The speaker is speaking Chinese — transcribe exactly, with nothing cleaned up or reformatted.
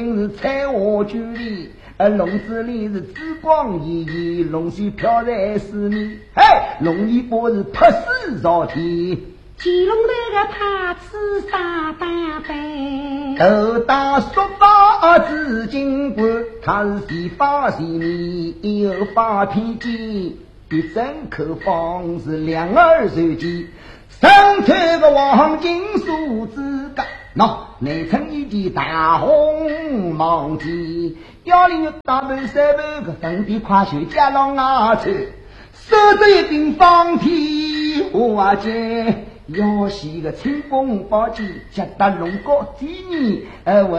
是彩虹距离，而笼子里是紫光熠熠，龙须飘在四面，嘿，龙尾巴是拍死朝天。 乾隆那个怕吃啥大杯， 头大说法紫金冠，他是洗发洗面，有发披肩，一整口方是两耳随机，上头个黄金数字杆，喏，内层一件大红毛巾，腰里有大半三半个粉底跨袖加上牙穿，手着一柄方天花剑。要洗个清风宝剑，夹得龙高第二，呃，我